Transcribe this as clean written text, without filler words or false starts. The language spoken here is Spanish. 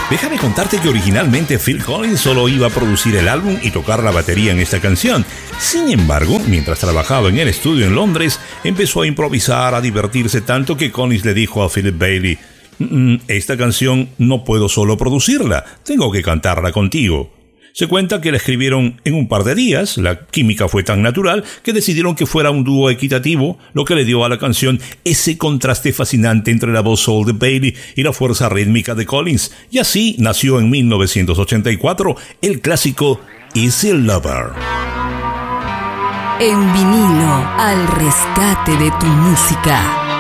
Déjame contarte que originalmente Phil Collins solo iba a producir el álbum y tocar la batería en esta canción. Sin embargo, mientras trabajaba en el estudio en Londres, empezó a improvisar, a divertirse tanto que Collins le dijo a Philip Bailey: esta canción no puedo solo producirla, tengo que cantarla contigo. Se cuenta que la escribieron en un par de días, la química fue tan natural que decidieron que fuera un dúo equitativo, lo que le dio a la canción ese contraste fascinante entre la voz soul de Bailey y la fuerza rítmica de Collins, y así nació en 1984 el clásico Easy Lover. En vinilo, al rescate de tu música.